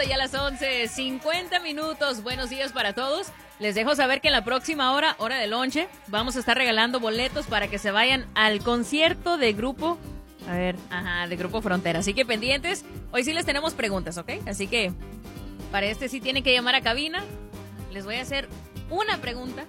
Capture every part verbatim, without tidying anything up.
llegando ya a las once, cincuenta minutos. Buenos días para todos. Les dejo saber que en la próxima hora, hora de lonche, vamos a estar regalando boletos para que se vayan al concierto de grupo, a ver, ajá, de Grupo Frontera. Así que pendientes, hoy sí les tenemos preguntas, ¿ok? Así que para este sí tienen que llamar a cabina. Les voy a hacer una pregunta.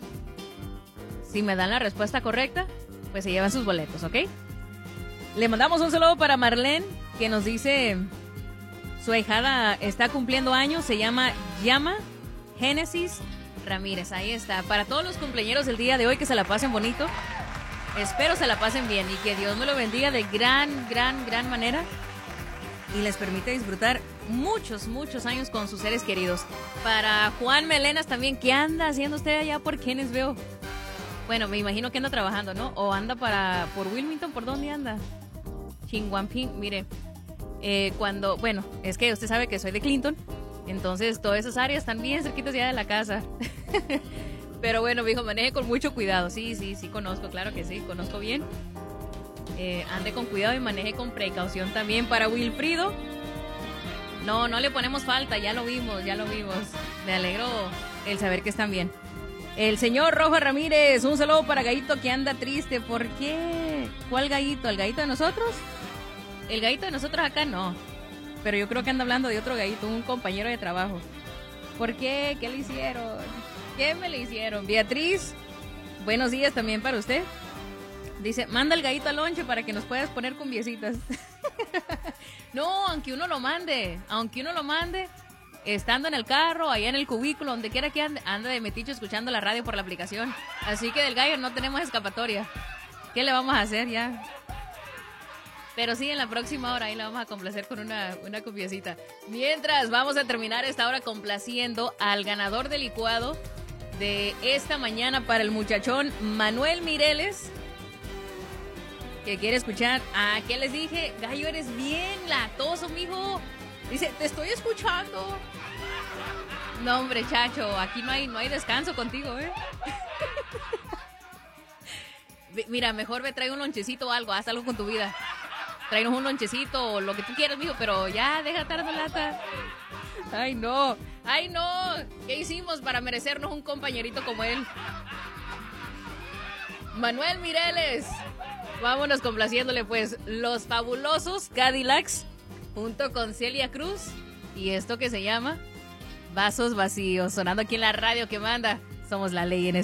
Si me dan la respuesta correcta, pues se llevan sus boletos, ¿ok? Le mandamos un saludo para Marlene, que nos dice su ahijada está cumpliendo años, se llama Llama Génesis Ramírez. Ahí está. Para todos los cumpleañeros del día de hoy, que se la pasen bonito. Espero se la pasen bien y que Dios me lo bendiga de gran, gran, gran manera y les permite disfrutar muchos, muchos años con sus seres queridos. Para Juan Melenas también, ¿qué anda haciendo usted allá por quienes veo? Bueno, me imagino que anda trabajando, ¿no? O anda para por Wilmington, ¿por dónde anda? Chinguampín, mire, eh, cuando, bueno, es que usted sabe que soy de Clinton, entonces todas esas áreas están bien cerquitas ya de la casa. Pero bueno, mijo, maneje con mucho cuidado. Sí, sí, sí, conozco, claro que sí, conozco bien. Eh, ande con cuidado y maneje con precaución también. Para Wilfrido, no, no le ponemos falta, ya lo vimos, ya lo vimos. Me alegro el saber que están bien. El señor Rojo Ramírez, un saludo para Gallito que anda triste. ¿Por qué? ¿Cuál Gallito? ¿El Gallito de nosotros? El Gallito de nosotros acá no. Pero yo creo que anda hablando de otro Gallito, un compañero de trabajo. ¿Por qué? ¿Qué le hicieron? ¿Qué me le hicieron? Beatriz, buenos días también para usted. Dice, manda el Gallito al lonche para que nos puedas poner cumbiecitas. No, aunque uno lo mande, aunque uno lo mande, estando en el carro, allá en el cubículo, donde quiera que ande, anda de metiche escuchando la radio por la aplicación. Así que del gallo no tenemos escapatoria. ¿Qué le vamos a hacer ya? Pero sí, en la próxima hora ahí la vamos a complacer con una, una cumbiecita. Mientras, vamos a terminar esta hora complaciendo al ganador del licuado de esta mañana para el muchachón Manuel Mireles, que quiere escuchar. Ah, ¿qué les dije? Gallo, eres bien latoso, mijo. Dice, te estoy escuchando. No, hombre, chacho, aquí no hay, no hay descanso contigo, ¿eh? Mira, mejor me trae un lonchecito o algo, haz algo con tu vida. Tráenos un lonchecito o lo que tú quieras, mijo, pero ya, deja estar de lata. Ay, no, ay, no. ¿Qué hicimos para merecernos un compañerito como él? Manuel Mireles, vámonos complaciéndole, pues, Los Fabulosos Cadillacs, junto con Celia Cruz, y esto que se llama Vasos Vacíos, sonando aquí en la radio que manda. Somos la ley en esta